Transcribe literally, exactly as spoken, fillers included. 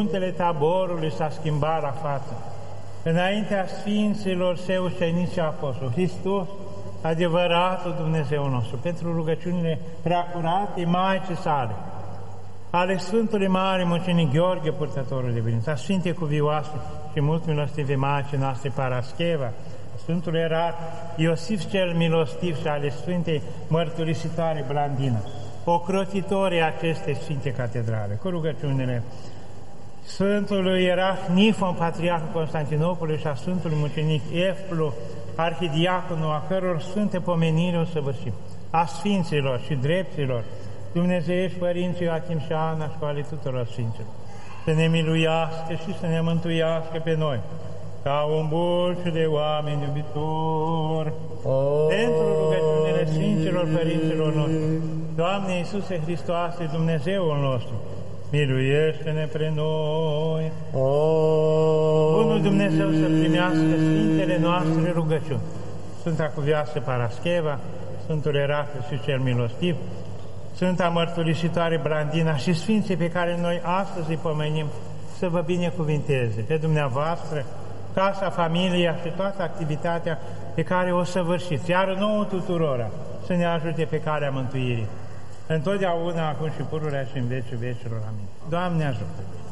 muntele Taborului s-a schimbat la față. Înaintea Sfinților Săi ucenici și apostoli, Hristos, adevăratul Dumnezeu nostru, pentru rugăciunile preacurate Maicii sale, ale Sfântului Mare Mucenic Gheorghe, purtătorul de binețe, a Sfinte Cuvioase și mult milostive Maicii noastre Parascheva, Sfântul Ierar Iosif cel Milostiv și ale Sfintei Mărturisitoare Blandina, ocrotitorii acestei Sfinte Catedrale, cu rugăciunile Sfântului Ierarh Nifon, Patriarhul Constantinopolului și a Sfântului Mucenic Eflu, Arhidiaconul, a căror sfânte pomenire o săvârșim, a Sfinților și Dreptilor, Dumnezeiești Părinții Ioachim și Ana și cu ale tuturor Sfinților, să ne miluiască și să ne mântuiască pe noi, ca un bulciu de oameni iubitori, oh, pentru rugăciunile Sfinților Părinților noștri. Doamne Iisuse Hristoase, Dumnezeul nostru, miluiește-ne pre noi. Oh. Bunul Dumnezeu să primească Sfintele noastre rugăciuni. Sfânta Cuvioasă Parascheva, Sfântul Ierarh și cel Milostiv, Sfânta Mărturisitoare Blandina și Sfinții pe care noi astăzi îi pomenim, să vă binecuvinteze pe dumneavoastră, casa, familia și toată activitatea pe care o săvârșiți, iar nouă tuturora să ne ajute pe calea mântuirii. Întotdeauna, acum și pururea și în vecii vecilor. Amin. Doamne ajută!